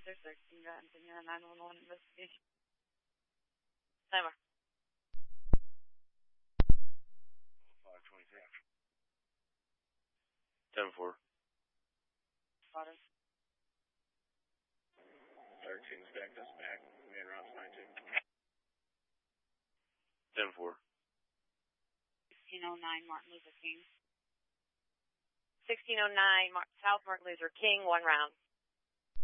Panther 16, got continue on 911 investigation. Timer. 526. 10-4. Spotted. 13 stacked us back. Man routes 92. 10-4. 1609 Martin Luther King. 1609 South Martin Luther King, 1 round.